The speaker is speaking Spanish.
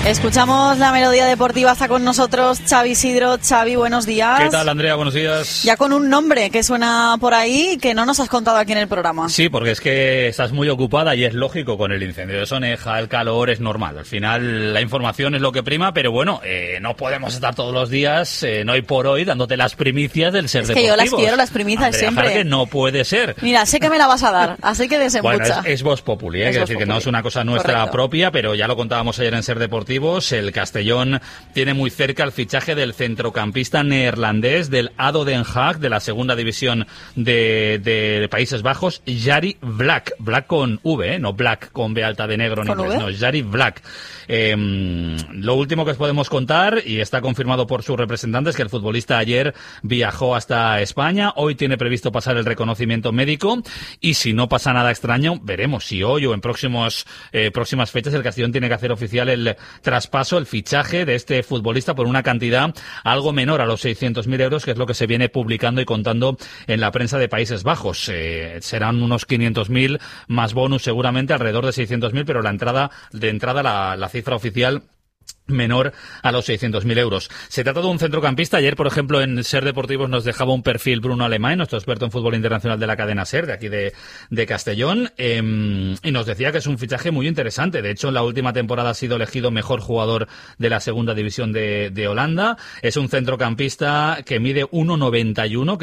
Escuchamos la melodía deportiva, está con nosotros Xavi Isidro. Xavi, buenos días. ¿Qué tal, Andrea? Buenos días. Ya con un nombre que suena por ahí que no nos has contado aquí en el programa. Sí, porque es que estás muy ocupada y es lógico con el incendio de Soneja, el calor, es normal. Al final la información es lo que prima, pero bueno, no podemos estar todos los días, no hoy por hoy, dándote las primicias del ser deportivo. Es que yo las quiero, las primicias, Andrea siempre. Jarque, no puede ser. Mira, sé que me la vas a dar, así que desembucha. Bueno, es Voz Populi, quiero decir que no es una cosa nuestra Correcto. propia, pero ya lo contábamos ayer en Ser Deportivos. El Castellón tiene muy cerca el fichaje del centrocampista neerlandés del ADO Den Haag, de la segunda división de Países Bajos, Jari Vlak. Vlak con V, no Black con B alta de negro en inglés, no, Jari Vlak. Lo último que os podemos contar, y está confirmado por sus representantes, que el futbolista ayer viajó hasta España, hoy tiene previsto pasar el reconocimiento médico, y si no pasa nada extraño, veremos si hoy o en próximas fechas el Castellón tiene que hacer oficial el traspaso, el fichaje de este futbolista por una cantidad algo menor a los 600.000 euros, que es lo que se viene publicando y contando en la prensa de Países Bajos. Serán unos 500.000 más bonus, seguramente alrededor de 600.000, pero de entrada la cifra oficial menor a los 600.000 euros. Se trata de un centrocampista. Ayer, por ejemplo, en Ser Deportivos nos dejaba un perfil Bruno Alemán, nuestro experto en fútbol internacional de la cadena Ser, de aquí de Castellón, y nos decía que es un fichaje muy interesante. De hecho, en la última temporada ha sido elegido mejor jugador de la segunda división de Holanda. Es un centrocampista que mide 1,91,